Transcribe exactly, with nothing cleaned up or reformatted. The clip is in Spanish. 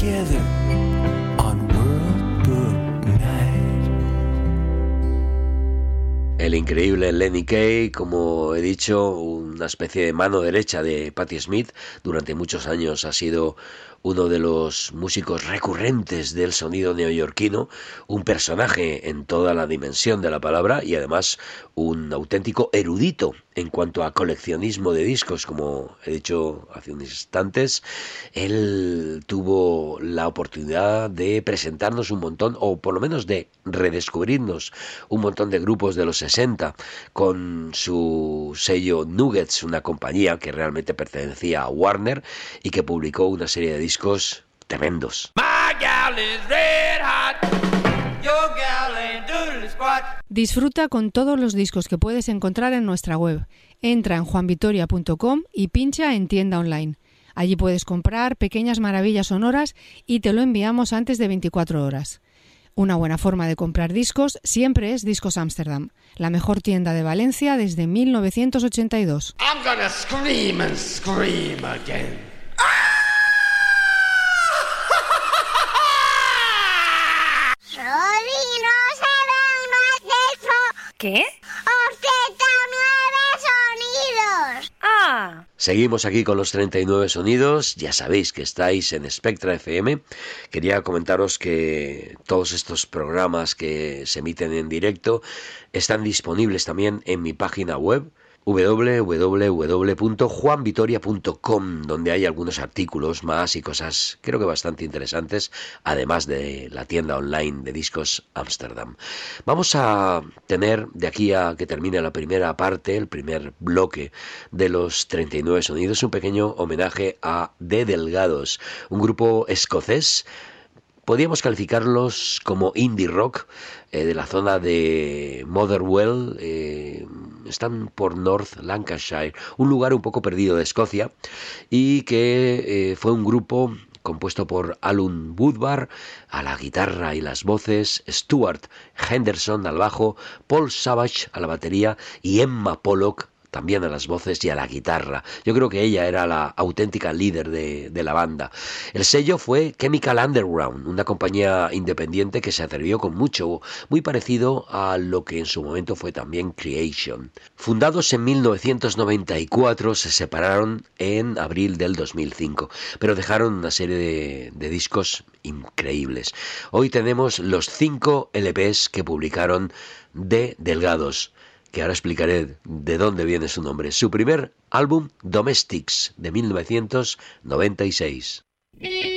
together on World Book Night. El increíble Lenny Kaye, como he dicho, una especie de mano derecha de Patti Smith, durante muchos años ha sido uno de los músicos recurrentes del sonido neoyorquino, un personaje en toda la dimensión de la palabra y además un auténtico erudito en cuanto a coleccionismo de discos, como he dicho hace unos instantes. Él tuvo la oportunidad de presentarnos un montón, o por lo menos de redescubrirnos un montón de grupos de los sesenta con su sello Nuggets, una compañía que realmente pertenecía a Warner y que publicó una serie de discos tremendos. Disfruta con todos los discos que puedes encontrar en nuestra web. Entra en juan vitoria punto com y pincha en tienda online. Allí puedes comprar pequeñas maravillas sonoras y te lo enviamos antes de veinticuatro horas. Una buena forma de comprar discos siempre es Discos Amsterdam, la mejor tienda de Valencia desde mil novecientos ochenta y dos. I'm gonna scream and scream again. ¿Qué? ochenta y nueve sonidos. Ah. Seguimos aquí con los treinta y nueve sonidos. Ya sabéis que estáis en Spectra F M. Quería comentaros que todos estos programas que se emiten en directo están disponibles también en mi página web doble u doble u doble u punto juan vitoria punto com, donde hay algunos artículos más y cosas creo que bastante interesantes, además de la tienda online de Discos Amsterdam. Vamos a tener, de aquí a que termine la primera parte, el primer bloque de los treinta y nueve sonidos, un pequeño homenaje a The Delgados, un grupo escocés. Podríamos calificarlos como indie rock, eh, de la zona de Motherwell. Eh, están por North Lancashire, un lugar un poco perdido de Escocia, y que eh, fue un grupo compuesto por Alan Woodward a la guitarra y las voces, Stuart Henderson al bajo, Paul Savage a la batería y Emma Pollock también a las voces y a la guitarra. Yo creo que ella era la auténtica líder de, de la banda. El sello fue Chemical Underground, una compañía independiente que se atrevió con mucho, muy parecido a lo que en su momento fue también Creation. Fundados en mil novecientos noventa y cuatro, se separaron en abril del dos mil cinco, pero dejaron una serie de, de discos increíbles. Hoy tenemos los cinco L Pes que publicaron de Delgados, que ahora explicaré de dónde viene su nombre. Su primer álbum, Domestics, de mil novecientos noventa y seis.